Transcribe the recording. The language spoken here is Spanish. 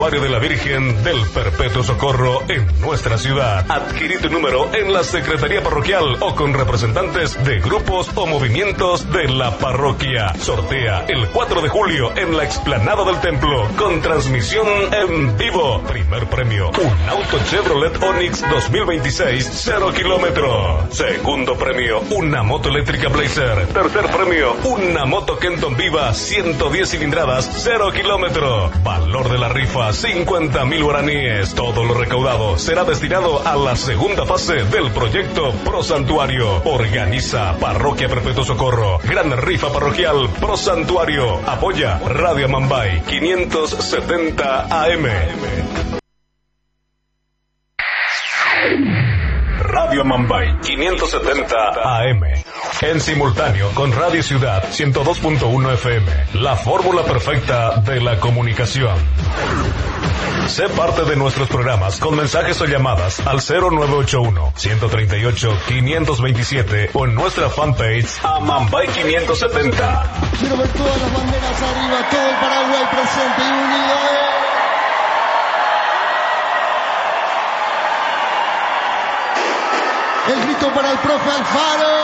de la Virgen del Perpetuo Socorro en nuestra ciudad. Adquirí tu número en la Secretaría Parroquial o con representantes de grupos o movimientos de la parroquia. Sortea el 4 de julio en la explanada del templo con transmisión en vivo. Primer premio, un auto Chevrolet Onix 2026, 0 kilómetros. Segundo premio, una moto eléctrica Blazer. Tercer premio, una moto Kenton Viva 110 cilindradas, 0 kilómetros. Valor de la rifa, 50,000 guaraníes. Todo lo recaudado será destinado a la segunda fase del proyecto Pro Santuario. Organiza Parroquia Perpetuo Socorro. Gran rifa parroquial Pro Santuario. Apoya Radio Amambay 570 AM. Radio Amambay 570 AM. En simultáneo con Radio Ciudad 102.1 FM. La fórmula perfecta de la comunicación. Sé parte de nuestros programas con mensajes o llamadas al 0981-138-527 o en nuestra fanpage Amambay 570. Quiero ver todas las banderas arriba, todo el Paraguay presente y unido. El grito para el profe Alfaro.